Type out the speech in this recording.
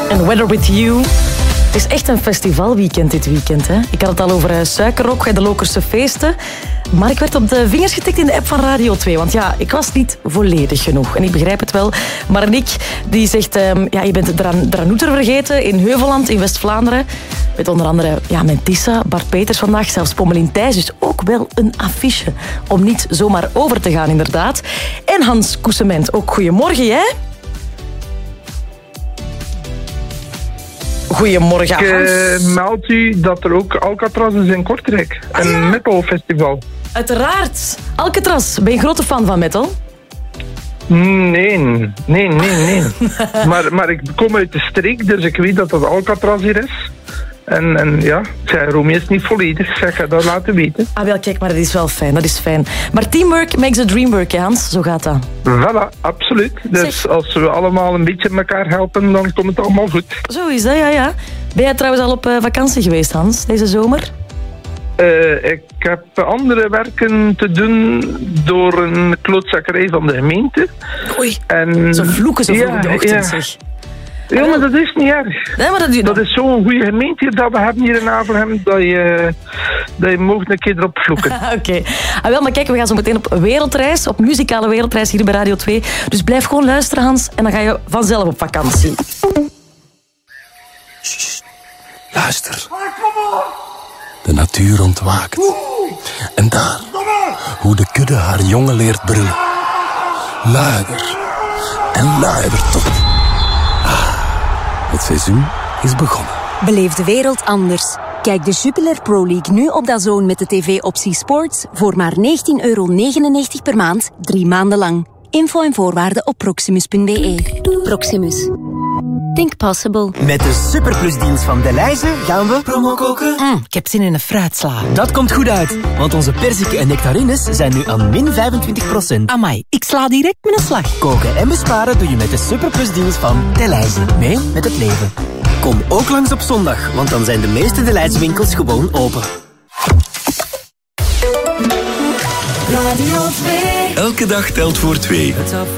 En Weather With You. Het is echt een festivalweekend dit weekend. Hè? Ik had het al over Suikerrok en de Lokerse feesten. Maar ik werd op de vingers getikt in de app van Radio 2. Want ja, ik was niet volledig genoeg. En ik begrijp het wel. Maar Nick, die zegt... je bent Dranouter vergeten in Heuvelland, in West-Vlaanderen. Met onder andere Mentissa, Bart Peters vandaag. Zelfs Pommelien Thijs. Dus ook wel een affiche. Om niet zomaar over te gaan, inderdaad. En Hans Koesement. Ook goedemorgen, hè? Goedemorgen, Hans. Ik meld u dat er ook Alcatraz is in Kortrijk. Een metalfestival. Uiteraard. Alcatraz. Ben je een grote fan van metal? Nee. maar ik kom uit de streek, dus ik weet dat Alcatraz hier is. En ja, Romy is niet volledig. Zeg, ga dat laten weten. Ah, wel, kijk, maar dat is wel fijn. Dat is fijn. Maar teamwork makes the dream work, Hans. Zo gaat dat. Voilà, absoluut. Dus als we allemaal een beetje elkaar helpen, dan komt het allemaal goed. Zo is dat, ja. Ben jij trouwens al op vakantie geweest, Hans, deze zomer? Ik heb andere werken te doen door een klootzakkerij van de gemeente. Oei, zo vloeken zo vroeg in de ochtend, zeg. Ja, maar dat is niet erg. Nee, maar dat is zo'n goede gemeente dat we hebben hier in Avelgem, dat je mag een keer erop vloeken. Oké. Wel, maar kijk, we gaan zo meteen op wereldreis, op muzikale wereldreis hier bij Radio 2. Dus blijf gewoon luisteren, Hans, en dan ga je vanzelf op vakantie. Sst, luister. De natuur ontwaakt. En daar, hoe de kudde haar jongen leert brullen. Luider en luider tot... Het seizoen is begonnen. Beleef de wereld anders. Kijk de Jupiler Pro League nu op DAZN met de tv-optie Sports voor maar €19,99 per maand, 3 maanden lang. Info en voorwaarden op proximus.be. Proximus. Think possible. Met de Superplusdienst van Delhaize gaan we promo koken. Ik heb zin in een fruitsla. Dat komt goed uit, want onze perziken en nectarines zijn nu aan min 25%. Amai, ik sla direct met een slag. Koken en besparen doe je met de Superplusdienst van Delhaize. Mee met het leven. Kom ook langs op zondag, want dan zijn de meeste Delhaize winkels gewoon open. Radio 2. Elke dag telt voor 2.